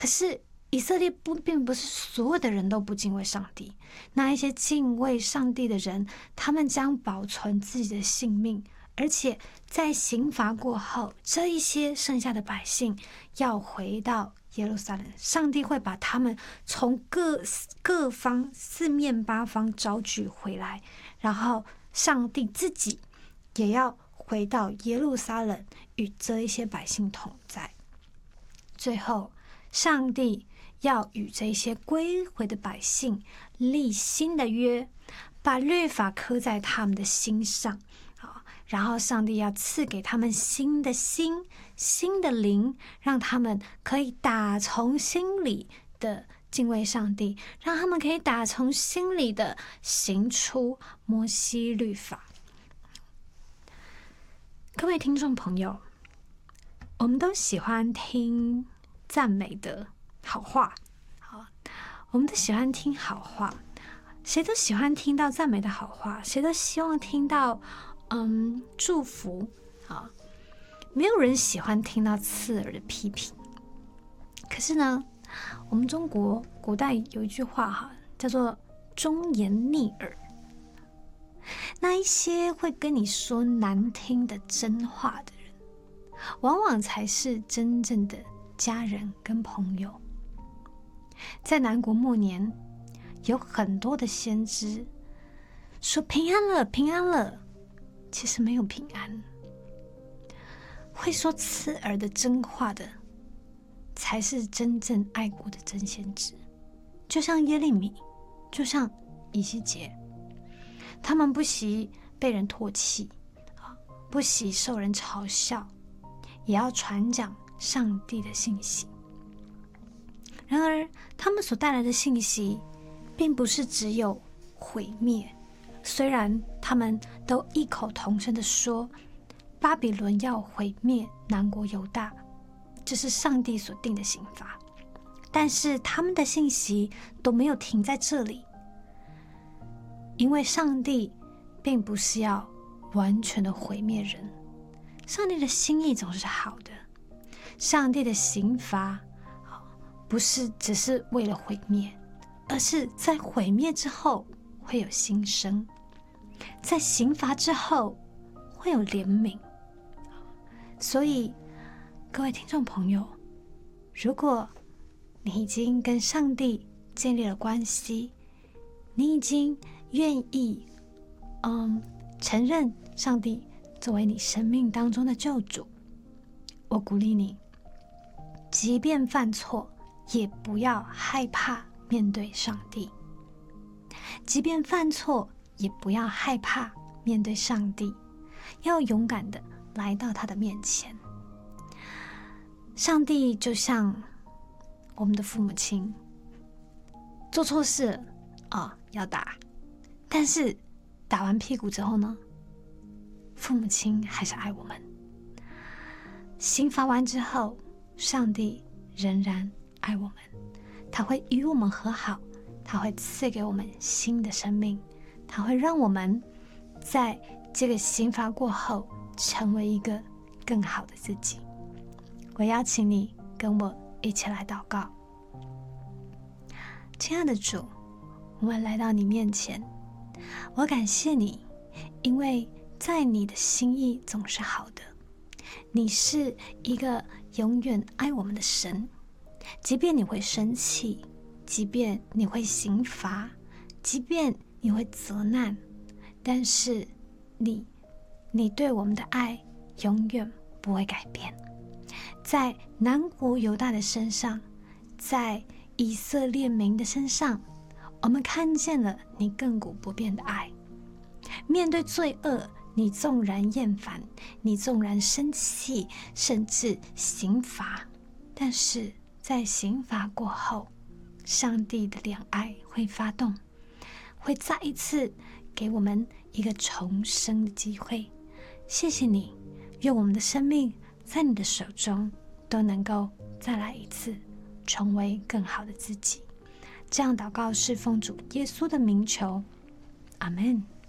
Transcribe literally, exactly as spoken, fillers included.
可是以色列不并不是所有的人都不敬畏上帝，那一些敬畏上帝的人，他们将保存自己的性命，而且在刑罚过后，这一些剩下的百姓要回到耶路撒冷，上帝会把他们从各各方四面八方招聚回来，然后上帝自己也要回到耶路撒冷，与这一些百姓同在。最后，上帝要与这些归回的百姓立新的约，把律法刻在他们的心上，然后上帝要赐给他们新的心、新的灵，让他们可以打从心里的敬畏上帝，让他们可以打从心里的行出摩西律法。各位听众朋友，我们都喜欢听赞美的好话，好，我们都喜欢听好话，谁都喜欢听到赞美的好话，谁都希望听到嗯祝福啊，没有人喜欢听到刺耳的批评。可是呢，我们中国古代有一句话哈，叫做忠言逆耳。那一些会跟你说难听的真话的人，往往才是真正的家人跟朋友。在南国末年，有很多的先知说平安了，平安了，其实没有平安。会说刺耳的真话的，才是真正爱国的真先知。就像耶利米，就像以西结，他们不惜被人唾弃，不惜受人嘲笑，也要传讲上帝的信息。然而，他们所带来的信息，并不是只有毁灭。虽然他们都异口同声地说，巴比伦要毁灭南国犹大，这是上帝所定的刑罚，但是他们的信息都没有停在这里。因为上帝并不是要完全的毁灭人，上帝的心意总是好的。上帝的刑罚不是只是为了毁灭，而是在毁灭之后会有新生，在刑罚之后会有怜悯。所以各位听众朋友，如果你已经跟上帝建立了关系，你已经愿意嗯，承认上帝作为你生命当中的救主，我鼓励你，即便犯错，也不要害怕面对上帝。即便犯错，也不要害怕面对上帝，要勇敢的来到他的面前。上帝就像我们的父母亲，做错事了哦，要打，但是打完屁股之后呢，父母亲还是爱我们。刑罚完之后，上帝仍然爱我们，他会与我们和好，他会赐给我们新的生命，他会让我们在这个刑罚过后成为一个更好的自己。我邀请你跟我一起来祷告。亲爱的主，我们来到你面前，我感谢你，因为在你的心意总是好的。你是一个永远爱我们的神，即便你会生气，即便你会刑罚，即便你会责难，但是你你对我们的爱永远不会改变。在南国犹大的身上，在以色列民的身上，我们看见了你亘古不变的爱。面对罪恶，你纵然厌烦，你纵然生气，甚至刑罚，但是在刑罚过后，上帝的怜爱会发动，会再一次给我们一个重生的机会。谢谢你，愿我们的生命在你的手中都能够再来一次，成为更好的自己。这样祷告是奉主耶稣的名求，阿们。